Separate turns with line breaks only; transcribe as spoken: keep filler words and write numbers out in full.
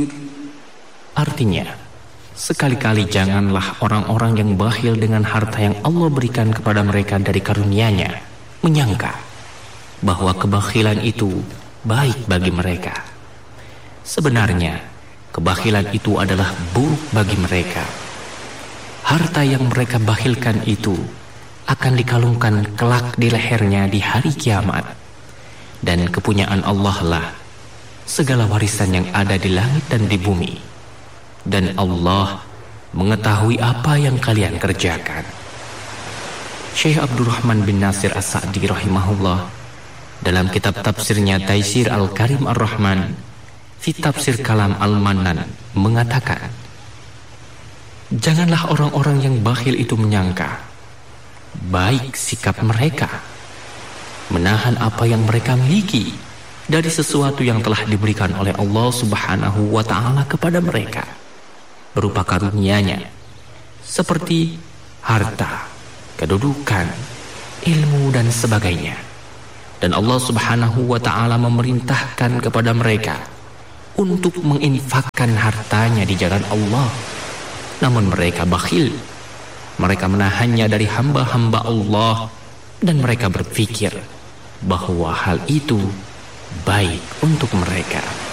Artinya, sekali-kali janganlah orang-orang yang bakhil dengan harta yang Allah berikan kepada mereka dari karunia-Nya menyangka bahwa kebakhilan itu baik bagi mereka. Sebenarnya, kebakhilan itu adalah buruk bagi mereka. Harta yang mereka bakhilkan itu akan dikalungkan kelak di lehernya di hari kiamat. Dan kepunyaan Allah lah segala warisan yang ada di langit dan di bumi. Dan Allah mengetahui apa yang kalian kerjakan. Syekh Abdurrahman bin Nasir As-Sa'di rahimahullah dalam kitab tafsirnya Taisir Al-Karim Ar-Rahman fi Tafsir Kalam Al-Mannan mengatakan, janganlah orang-orang yang bakhil itu menyangka baik sikap mereka menahan apa yang mereka miliki dari sesuatu yang telah diberikan oleh Allah Subhanahu wa Ta'ala kepada mereka berupa karunia-Nya seperti harta, kedudukan, ilmu dan sebagainya. Dan Allah Subhanahu wa Ta'ala memerintahkan kepada mereka untuk menginfakkan hartanya di jalan Allah. Namun mereka bakhil. Mereka menahannya dari hamba-hamba Allah dan mereka berpikir bahwa hal itu baik untuk mereka.